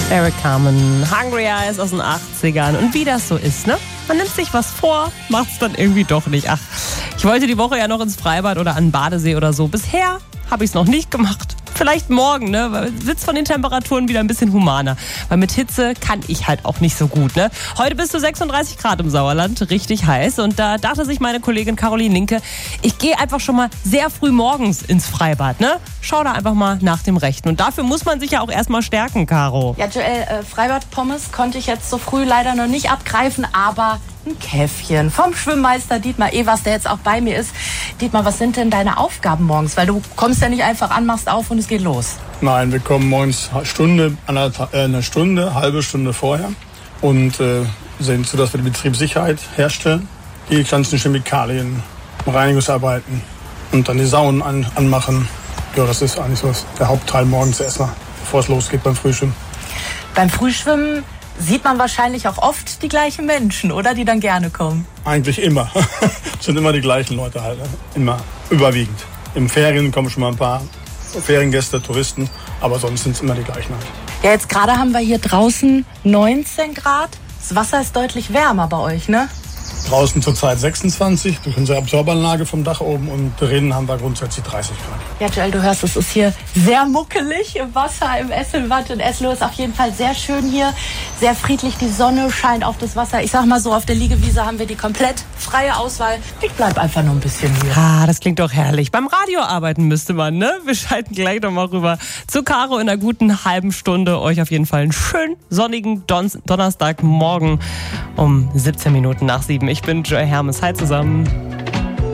Eric Carmen, Hungry Eyes aus den 80ern. Und wie das so ist, ne? Man nimmt sich was vor, macht's dann irgendwie doch nicht. Ach, ich wollte die Woche ja noch ins Freibad oder an den Badesee oder so. Bisher habe ich es noch nicht gemacht. Vielleicht morgen, ne? Weil wird's von den Temperaturen wieder ein bisschen humaner. Weil mit Hitze kann ich halt auch nicht so gut, ne? Heute bis zu 36 Grad im Sauerland, richtig heiß. Und da dachte sich meine Kollegin Caroline Linke, ich gehe einfach schon mal sehr früh morgens ins Freibad, ne? Schau da einfach mal nach dem Rechten. Und dafür muss man sich ja auch erstmal stärken, Caro. Ja, Joel, Freibad-Pommes konnte ich jetzt so früh leider noch nicht abgreifen, aber ein Käffchen vom Schwimmmeister Dietmar Evers, der jetzt auch bei mir ist. Dietmar, was sind denn deine Aufgaben morgens? Weil du kommst ja nicht einfach an, machst auf und es geht los. Nein, wir kommen morgens eine halbe Stunde vorher und sehen zu, dass wir die Betriebssicherheit herstellen, die ganzen Chemikalien, Reinigungsarbeiten und dann die Saunen anmachen. Ja, das ist eigentlich so der Hauptteil morgens erstmal, bevor es losgeht beim Frühschwimmen. Beim Frühschwimmen sieht man wahrscheinlich auch oft die gleichen Menschen, oder? Die dann gerne kommen. Eigentlich immer. Es sind immer die gleichen Leute halt. Immer. Überwiegend. Im Ferien kommen schon mal ein paar Feriengäste, Touristen. Aber sonst sind es immer die gleichen halt. Ja, jetzt gerade haben wir hier draußen 19 Grad. Das Wasser ist deutlich wärmer bei euch, ne? Draußen zurzeit 26 durch unsere Absorberanlage vom Dach oben und drinnen haben wir grundsätzlich 30 Grad. Ja, Joel, du hörst, es ist hier sehr muckelig im Wasser, im Esselwatt. Und Eslo ist auf jeden Fall sehr schön hier, sehr friedlich. Die Sonne scheint auf das Wasser. Ich sag mal so, auf der Liegewiese haben wir die komplett freie Auswahl. Ich bleib einfach nur ein bisschen hier. Ah, das klingt doch herrlich. Beim Radio arbeiten müsste man, ne? Wir schalten gleich noch mal rüber zu Caro in einer guten halben Stunde. Euch auf jeden Fall einen schönen sonnigen Donnerstagmorgen um 17 Minuten nach 7. Ich bin Joy Hermes. Hi zusammen.